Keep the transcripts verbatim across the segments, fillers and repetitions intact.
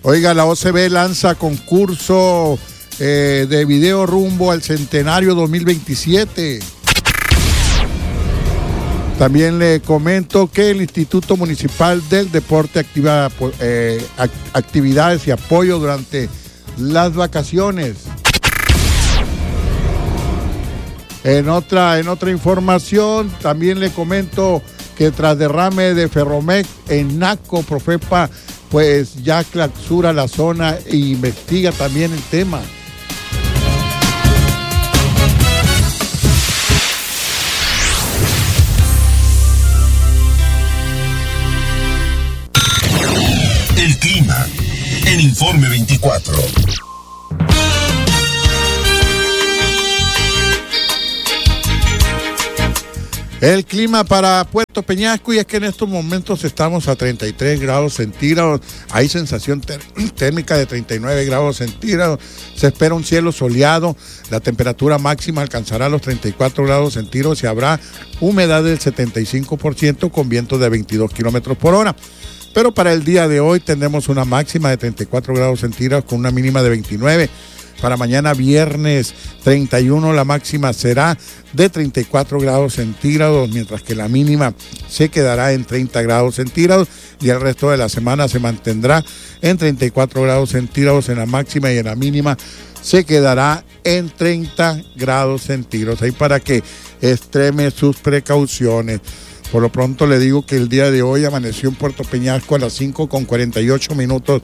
Oiga, la O C B lanza concurso eh, de video rumbo al centenario dos mil veintisiete. También le comento que el Instituto Municipal del Deporte activa eh, actividades y apoyo durante las vacaciones. En otra, en otra información, también le comento que tras derrame de Ferromex en Naco, Profepa, pues ya clausura la zona e investiga también el tema. El clima en Informe veinticuatro. El clima para Puerto Peñasco, y es que en estos momentos estamos a treinta y tres grados centígrados, hay sensación ter- térmica de treinta y nueve grados centígrados, se espera un cielo soleado, la temperatura máxima alcanzará los treinta y cuatro grados centígrados y habrá humedad del setenta y cinco por ciento con vientos de veintidós kilómetros por hora. Pero para el día de hoy tendremos una máxima de treinta y cuatro grados centígrados con una mínima de veintinueve. Para mañana viernes treinta y uno la máxima será de treinta y cuatro grados centígrados, mientras que la mínima se quedará en treinta grados centígrados y el resto de la semana se mantendrá en treinta y cuatro grados centígrados en la máxima y en la mínima se quedará en treinta grados centígrados. Ahí para que extreme sus precauciones. Por lo pronto le digo que el día de hoy amaneció en Puerto Peñasco a las cinco con cuarenta y ocho minutos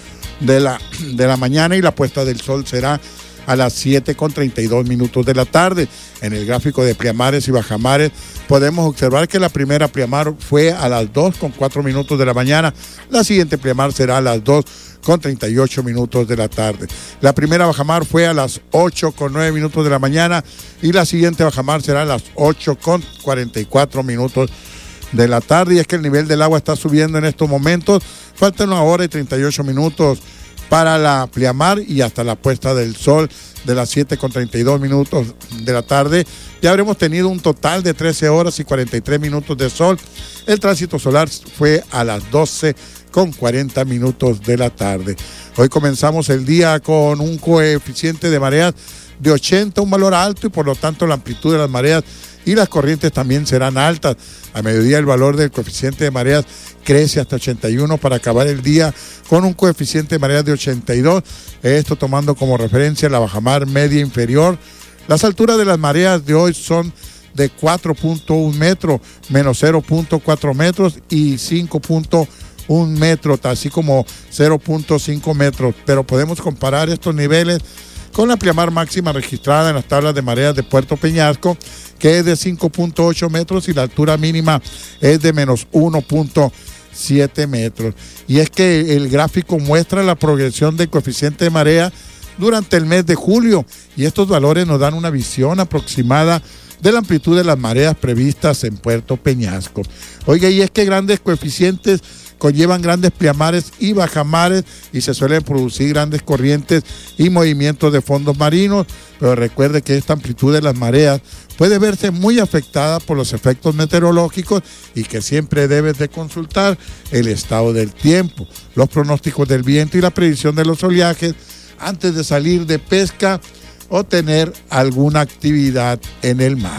de la, de la mañana y la puesta del sol será a las siete con treinta y dos minutos de la tarde. En el gráfico de pleamares y bajamares podemos observar que la primera pleamar fue a las dos con cuatro minutos de la mañana, la siguiente pleamar será a las dos con treinta y ocho minutos de la tarde. La primera bajamar fue a las ocho con nueve minutos de la mañana y la siguiente bajamar será a las ocho con cuarenta y cuatro minutos de la tarde. Y es que el nivel del agua está subiendo en estos momentos. Faltan una hora y treinta y ocho minutos para la pleamar y hasta la puesta del sol de las siete con treinta y dos minutos de la tarde. Ya habremos tenido un total de trece horas y cuarenta y tres minutos de sol. El tránsito solar fue a las doce con cuarenta minutos de la tarde. Hoy comenzamos el día con un coeficiente de mareas de ochenta, un valor alto, y por lo tanto la amplitud de las mareas y las corrientes también serán altas. A mediodía el valor del coeficiente de mareas crece hasta ochenta y uno para acabar el día con un coeficiente de mareas de ochenta y dos, esto tomando como referencia la bajamar media inferior. Las alturas de las mareas de hoy son de cuatro punto uno metros, menos cero punto cuatro metros y cinco punto uno metros, así como cero punto cinco metros, pero podemos comparar estos niveles con la pleamar máxima registrada en las tablas de mareas de Puerto Peñasco, que es de cinco punto ocho metros y la altura mínima es de menos uno punto siete metros. Y es que el gráfico muestra la progresión del coeficiente de marea durante el mes de julio y estos valores nos dan una visión aproximada de la amplitud de las mareas previstas en Puerto Peñasco. Oiga, y es que grandes coeficientes conllevan grandes pleamares y bajamares y se suelen producir grandes corrientes y movimientos de fondos marinos, pero recuerde que esta amplitud de las mareas puede verse muy afectada por los efectos meteorológicos y que siempre debes de consultar el estado del tiempo, los pronósticos del viento y la predicción de los oleajes antes de salir de pesca o tener alguna actividad en el mar.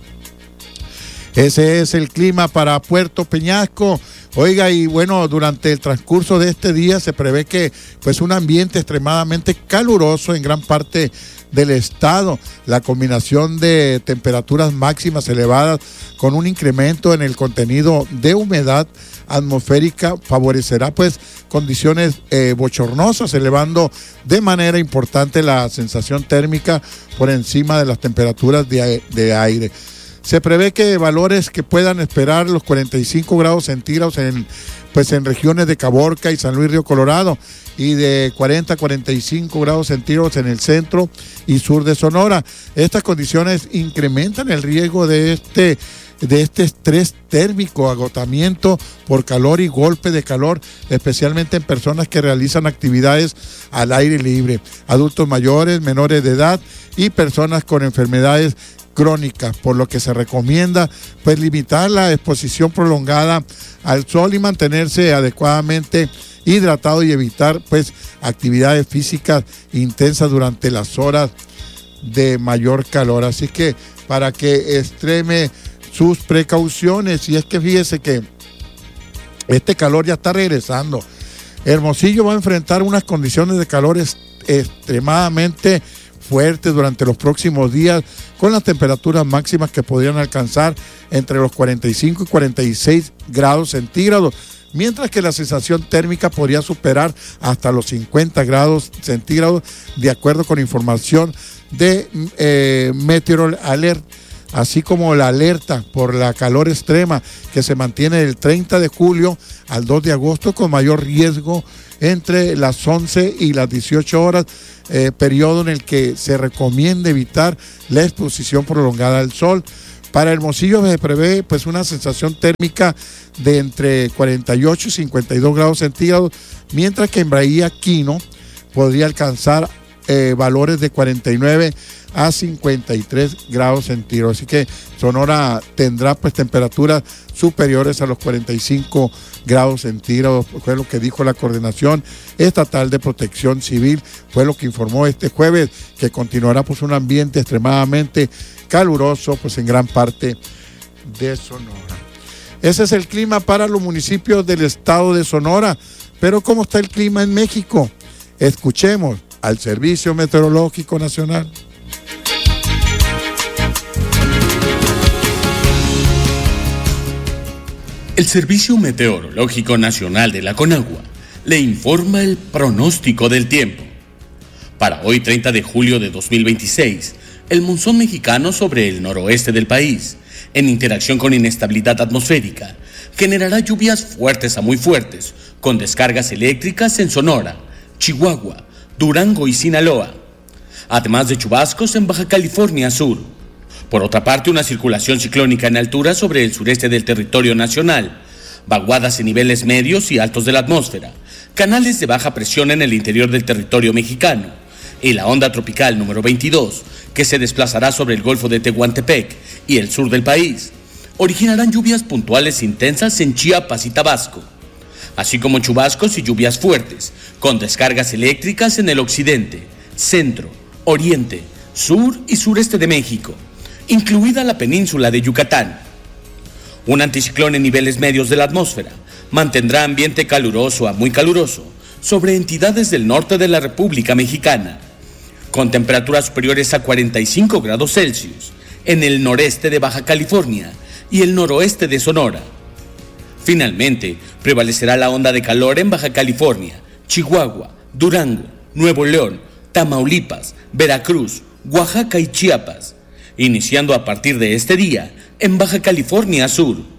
Ese es el clima para Puerto Peñasco. Oiga, y bueno, durante el transcurso de este día se prevé que pues un ambiente extremadamente caluroso en gran parte del estado. La combinación de temperaturas máximas elevadas con un incremento en el contenido de humedad atmosférica favorecerá pues condiciones eh, bochornosas, elevando de manera importante la sensación térmica por encima de las temperaturas de, de aire. Se prevé que valores que puedan esperar los cuarenta y cinco grados centígrados en, pues en regiones de Caborca y San Luis Río Colorado y de cuarenta a cuarenta y cinco grados centígrados en el centro y sur de Sonora. Estas condiciones incrementan el riesgo de este, de este estrés térmico, agotamiento por calor y golpe de calor, especialmente en personas que realizan actividades al aire libre, adultos mayores, menores de edad y personas con enfermedades crónicas, por lo que se recomienda pues limitar la exposición prolongada al sol y mantenerse adecuadamente hidratado y evitar pues actividades físicas intensas durante las horas de mayor calor. Así que para que extreme sus precauciones, y es que fíjese que este calor ya está regresando. Hermosillo va a enfrentar unas condiciones de calor est- extremadamente fuertes durante los próximos días, con las temperaturas máximas que podrían alcanzar entre los cuarenta y cinco y cuarenta y seis grados centígrados, mientras que la sensación térmica podría superar hasta los cincuenta grados centígrados, de acuerdo con información de eh, Meteorol Alert, así como la alerta por la calor extrema que se mantiene del treinta de julio al dos de agosto, con mayor riesgo entre las once y las dieciocho horas, eh, periodo en el que se recomienda evitar la exposición prolongada al sol. Para Hermosillo se prevé pues una sensación térmica de entre cuarenta y ocho y cincuenta y dos grados centígrados, mientras que en Bahía Quino podría alcanzar eh, valores de cuarenta y nueve a cincuenta y tres grados centígrados. Así que Sonora tendrá pues temperaturas superiores a los cuarenta y cinco grados centígrados, fue lo que dijo la Coordinación Estatal de Protección Civil, fue lo que informó este jueves, que continuará pues un ambiente extremadamente caluroso pues en gran parte de Sonora. Ese es el clima para los municipios del estado de Sonora. Pero ¿cómo está el clima en México? Escuchemos al Servicio Meteorológico Nacional. El Servicio Meteorológico Nacional de la Conagua le informa el pronóstico del tiempo. Para hoy, treinta de julio de dos mil veintiséis, el monzón mexicano sobre el noroeste del país, en interacción con inestabilidad atmosférica, generará lluvias fuertes a muy fuertes, con descargas eléctricas en Sonora, Chihuahua, Durango y Sinaloa, además de chubascos en Baja California Sur. Por otra parte, una circulación ciclónica en altura sobre el sureste del territorio nacional, vaguadas en niveles medios y altos de la atmósfera, canales de baja presión en el interior del territorio mexicano y la onda tropical número veintidós, que se desplazará sobre el Golfo de Tehuantepec y el sur del país, originarán lluvias puntuales intensas en Chiapas y Tabasco, así como chubascos y lluvias fuertes, con descargas eléctricas en el occidente, centro, oriente, sur y sureste de México, incluida la península de Yucatán. Un anticiclón en niveles medios de la atmósfera mantendrá ambiente caluroso a muy caluroso sobre entidades del norte de la República Mexicana, con temperaturas superiores a cuarenta y cinco grados Celsius en el noreste de Baja California y el noroeste de Sonora. Finalmente, prevalecerá la onda de calor en Baja California, Chihuahua, Durango, Nuevo León, Tamaulipas, Veracruz, Oaxaca y Chiapas, iniciando a partir de este día en Baja California Sur.